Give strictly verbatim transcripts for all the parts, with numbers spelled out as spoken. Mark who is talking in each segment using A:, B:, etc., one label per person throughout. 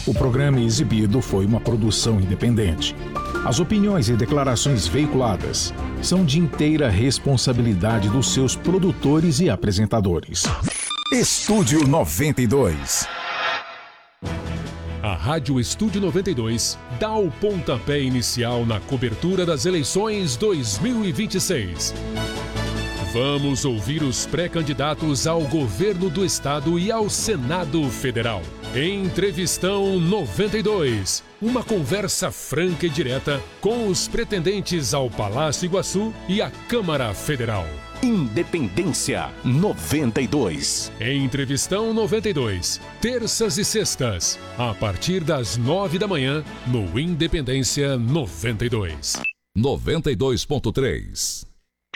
A: O programa exibido foi uma produção independente. As opiniões e declarações veiculadas são de inteira responsabilidade dos seus produtores e apresentadores. Estúdio noventa e dois.
B: A Rádio Estúdio noventa e dois dá o pontapé inicial na cobertura das eleições dois mil e vinte e seis. Vamos ouvir os pré-candidatos ao governo do estado e ao Senado Federal. Entrevistão noventa e dois. Uma conversa franca e direta com os pretendentes ao Palácio Iguaçu e à Câmara Federal.
C: Independência noventa e dois.
B: Entrevistão noventa e dois. Terças e sextas, a partir das nove da manhã, no Independência noventa e dois.
D: noventa e dois ponto três.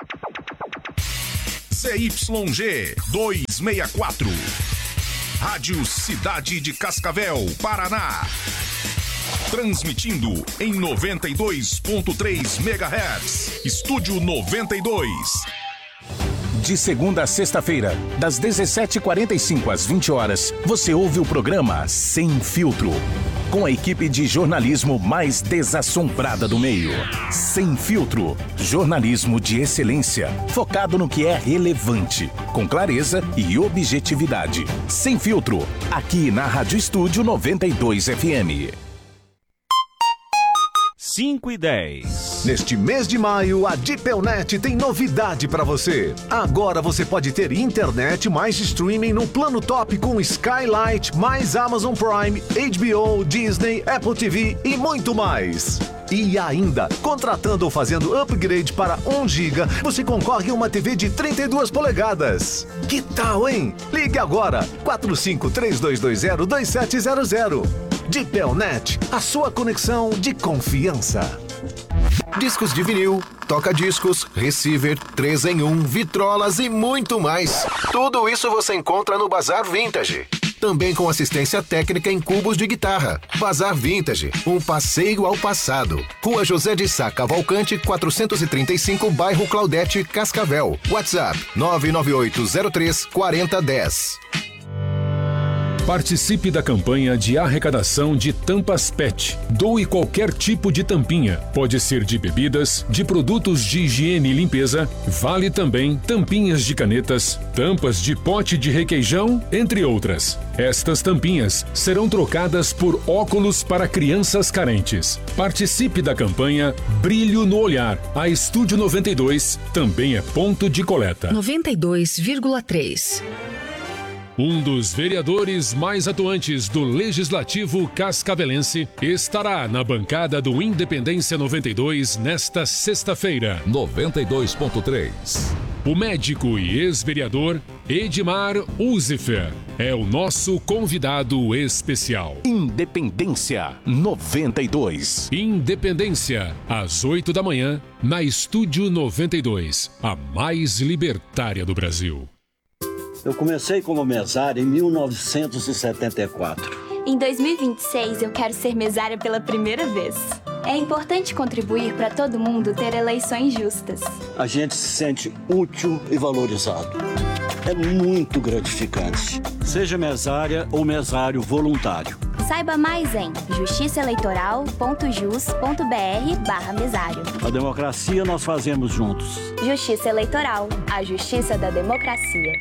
E: Z Y G duzentos e sessenta e quatro. Rádio Cidade de Cascavel, Paraná. Transmitindo em noventa e dois ponto três megahertz. Estúdio noventa e dois.
C: De segunda a sexta-feira, das dezessete e quarenta e cinco às vinte horas, você ouve o programa Sem Filtro, com a equipe de jornalismo mais desassombrada do meio. Sem Filtro, jornalismo de excelência, focado no que é relevante, com clareza e objetividade. Sem Filtro, aqui na Rádio Estúdio noventa e dois F M.
F: cinco e dez.
G: Neste mês de maio, a Dipelnet tem novidade para você. Agora você pode ter internet mais streaming no plano top com Skylight, mais Amazon Prime, H B O, Disney, Apple T V e muito mais. E ainda, contratando ou fazendo upgrade para um giga, você concorre a uma T V de trinta e duas polegadas. Que tal, hein? Ligue agora, quatro cinco três dois dois zero dois sete zero zero. Dipelnet, a sua conexão de confiança. Discos de vinil, toca-discos, receiver, três em um, vitrolas e muito mais. Tudo isso você encontra no Bazar Vintage. Também com assistência técnica em cubos de guitarra. Bazar Vintage, um passeio ao passado. Rua José de Sá Cavalcante, quatrocentos e trinta e cinco, bairro Claudete, Cascavel. WhatsApp nove nove oito zero três quatro zero um zero.
B: Participe da campanha de arrecadação de tampas P E T. Doe qualquer tipo de tampinha. Pode ser de bebidas, de produtos de higiene e limpeza. Vale também tampinhas de canetas, tampas de pote de requeijão, entre outras. Estas tampinhas serão trocadas por óculos para crianças carentes. Participe da campanha Brilho no Olhar. A Estúdio noventa e dois também é ponto de coleta.
H: noventa e dois vírgula três.
B: Um dos vereadores mais atuantes do Legislativo cascavelense estará na bancada do Independência noventa e dois nesta sexta-feira.
D: noventa e dois ponto três.
B: O médico e ex-vereador Edmar Uzifer é o nosso convidado especial.
C: Independência noventa e dois.
B: Independência, às oito da manhã, na Estúdio noventa e dois, a mais libertária do Brasil.
I: Eu comecei como mesário em mil novecentos e setenta e quatro.
J: Em dois mil e vinte e seis, eu quero ser mesária pela primeira vez. É importante contribuir para todo mundo ter eleições justas.
I: A gente se sente útil e valorizado. É muito gratificante. Seja mesária ou mesário voluntário.
J: Saiba mais em justiçaeleitoral ponto jus ponto br barra mesário.
I: A democracia nós fazemos juntos.
J: Justiça Eleitoral, a justiça da democracia.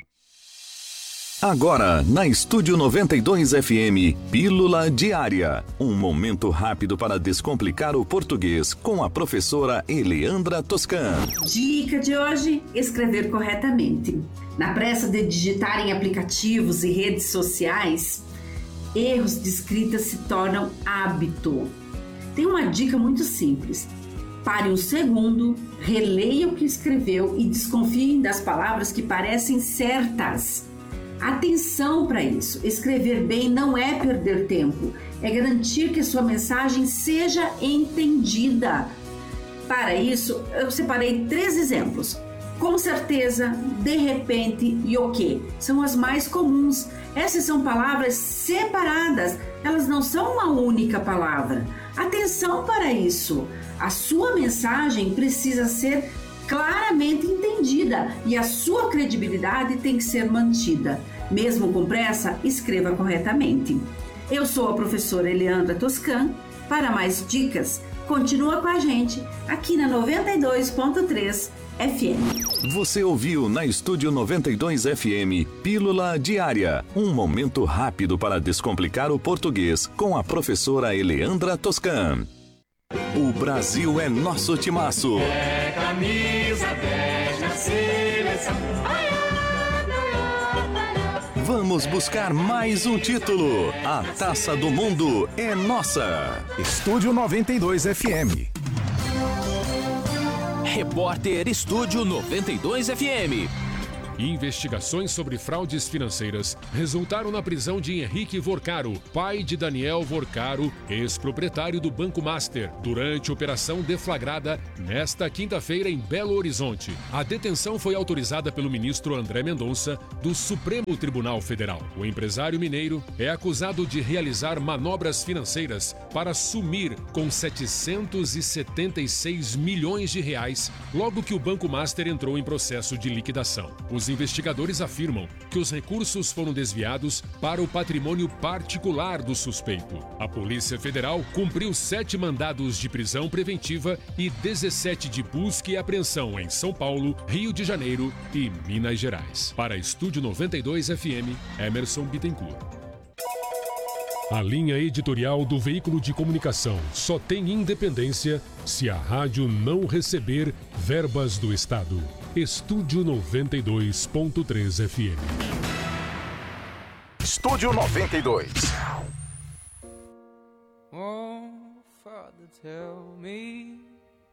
C: Agora, na Estúdio noventa e dois F M, Pílula Diária. Um momento rápido para descomplicar o português com a professora Eleandra Toscan.
K: Dica de hoje: escrever corretamente. Na pressa de digitar em aplicativos e redes sociais, erros de escrita se tornam hábito. Tem uma dica muito simples. Pare um segundo, releia o que escreveu e desconfie das palavras que parecem certas. Atenção para isso, escrever bem não é perder tempo, é garantir que a sua mensagem seja entendida. Para isso, eu separei três exemplos. Com certeza, de repente e o quê? São as mais comuns. Essas são palavras separadas, elas não são uma única palavra. Atenção para isso, a sua mensagem precisa ser claramente entendida e a sua credibilidade tem que ser mantida. Mesmo com pressa, escreva corretamente. Eu sou a professora Eleandra Toscan. Para mais dicas, continua com a gente aqui na noventa e dois ponto três F M.
C: Você ouviu na Estúdio noventa e dois F M Pílula Diária, um momento rápido para descomplicar o português com a professora Eleandra Toscan. O Brasil é nosso timaço.
L: É camisa, veste a seleção.
C: Vamos buscar mais um título. A Taça do Mundo é nossa.
A: Estúdio noventa e dois F M.
M: Repórter Estúdio noventa e dois F M.
B: Investigações sobre fraudes financeiras resultaram na prisão de Henrique Vorcaro, pai de Daniel Vorcaro, ex-proprietário do Banco Master, durante operação deflagrada nesta quinta-feira em Belo Horizonte. A detenção foi autorizada pelo ministro André Mendonça, do Supremo Tribunal Federal. O empresário mineiro é acusado de realizar manobras financeiras para sumir com setecentos e setenta e seis milhões de reais, logo que o Banco Master entrou em processo de liquidação. Os investigadores afirmam que os recursos foram desviados para o patrimônio particular do suspeito. A Polícia Federal cumpriu sete mandados de prisão preventiva e dezessete de busca e apreensão em São Paulo, Rio de Janeiro e Minas Gerais. Para Estúdio noventa e dois F M, Emerson Bittencourt. A linha editorial do veículo de comunicação só tem independência se a rádio não receber verbas do Estado. Estúdio noventa e dois ponto três F M.
A: Estúdio noventa e dois.
L: Oh, Father, tell me